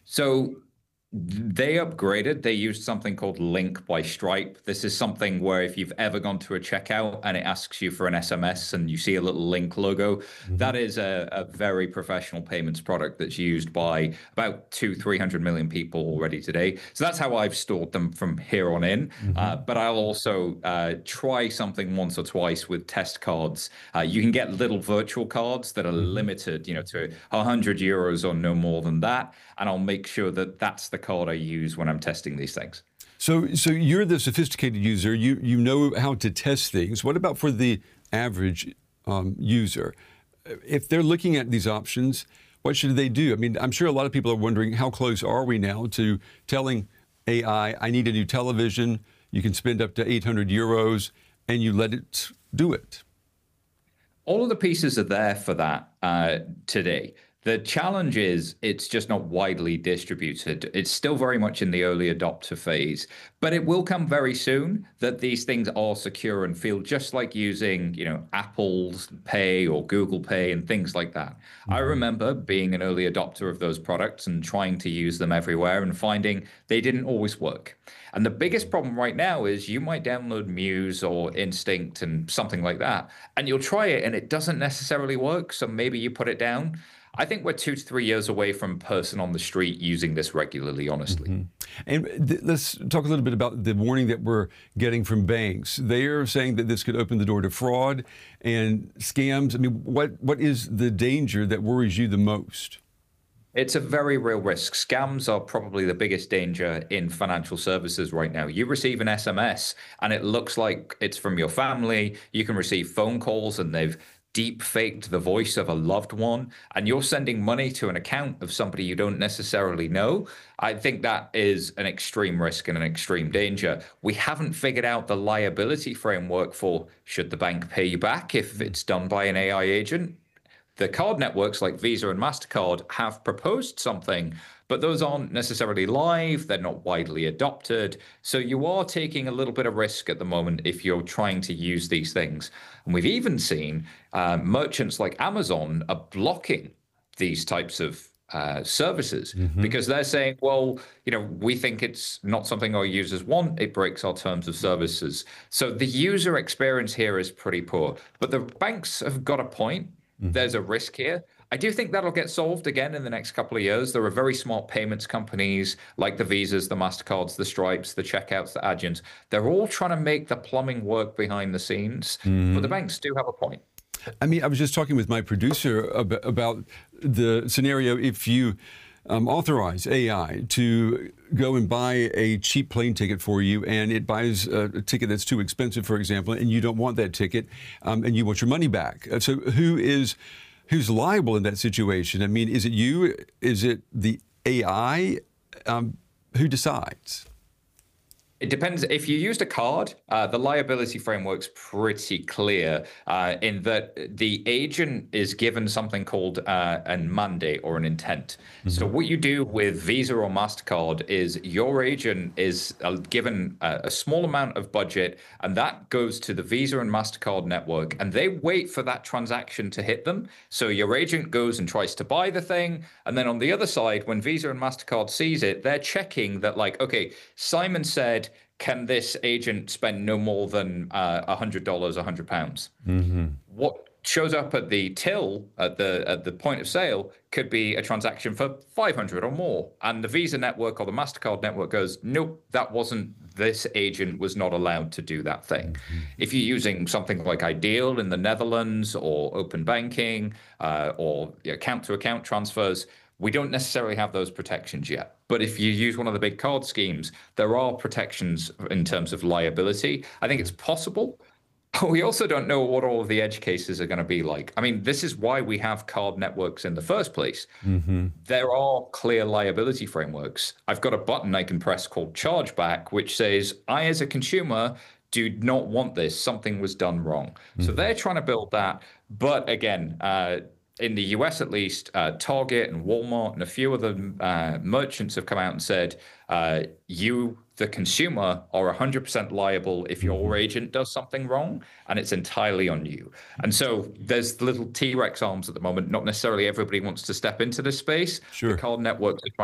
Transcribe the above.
So they upgraded. They used something called Link by Stripe. This is something where if you've ever gone to a checkout and it asks you for an SMS and you see a little Link logo, Hmm. that is a very professional payments product that's used by about 300 million people already today. So that's how I've stored them from here on in. Hmm. But I'll also try something once or twice with test cards. You can get little virtual cards that are Hmm. limited, to 100 euros or no more than that, and I'll make sure that that's the card I use when I'm testing these things. So you're the sophisticated user. You know how to test things. What about for the average user? If they're looking at these options, what should they do? I mean, I'm sure a lot of people are wondering how close are we now to telling AI, I need a new television. You can spend up to 800 euros, and you let it do it. All of the pieces are there for that today. The challenge is it's just not widely distributed. It's still very much in the early adopter phase, but it will come very soon that these things are secure and feel just like using, Apple's Pay or Google Pay and things like that. I Hmm. remember being an early adopter of those products and trying to use them everywhere and finding they didn't always work. And the biggest problem right now is you might download Muse or Instinct and something like that, and you'll try it and it doesn't necessarily work. So maybe you put it down. I think we're 2 to 3 years away from person on the street using this regularly, honestly. Hmm. And let's talk a little bit about the warning that we're getting from banks. They are saying that this could open the door to fraud and scams. I mean, what is the danger that worries you the most? It's a very real risk. Scams are probably the biggest danger in financial services right now. You receive an SMS and it looks like it's from your family. You can receive phone calls and they've deep faked the voice of a loved one, and you're sending money to an account of somebody you don't necessarily know. I think that is an extreme risk and an extreme danger. We haven't figured out the liability framework for should the bank pay you back if it's done by an AI agent. The card networks like Visa and MasterCard have proposed something, but those aren't necessarily live. They're not widely adopted. So you are taking a little bit of risk at the moment if you're trying to use these things. And we've even seen merchants like Amazon are blocking these types of services Hmm. because they're saying, well, we think it's not something our users want. It breaks our terms of services. So the user experience here is pretty poor. But the banks have got a point. Hmm. There's a risk here. I do think that'll get solved again in the next couple of years. There are very smart payments companies like the Visas, the MasterCards, the Stripes, the Checkouts, the Adyens. They're all trying to make the plumbing work behind the scenes, but the Hmm. banks do have a point. I mean, I was just talking with my producer about the scenario if you authorize AI to go and buy a cheap plane ticket for you, and it buys a ticket that's too expensive, for example, and you don't want that ticket, and you want your money back. So who's liable in that situation? I mean, is it you? Is it the AI? Who decides? It depends. If you used a card, the liability framework's pretty clear in that the agent is given something called a mandate or an intent. So Hmm. what you do with Visa or MasterCard is your agent is given a small amount of budget, and that goes to the Visa and MasterCard network, and they wait for that transaction to hit them. So your agent goes and tries to buy the thing, and then on the other side, when Visa and MasterCard sees it, they're checking that like, okay, Simon said, can this agent spend no more than $100, £100? Hmm. What shows up at the till at the point of sale could be a transaction for 500 or more, and the Visa network or the MasterCard network goes, nope, that wasn't. This agent was not allowed to do that thing. If you're using something like Ideal in the Netherlands or open banking or account to account transfers, we don't necessarily have those protections yet. But if you use one of the big card schemes, there are protections in terms of liability. I think it's possible. We also don't know what all of the edge cases are going to be like. I mean, this is why we have card networks in the first place. Hmm. There are clear liability frameworks. I've got a button I can press called chargeback, which says, I, as a consumer, do not want this. Something was done wrong. So they're trying to build that. But again, in the US at least, Target and Walmart and a few other merchants have come out and said, you, the consumer, are 100% liable if your Hmm. agent does something wrong, and it's entirely on you. And so there's little T-Rex arms at the moment. Not necessarily everybody wants to step into this space. The Sure. card networks are trying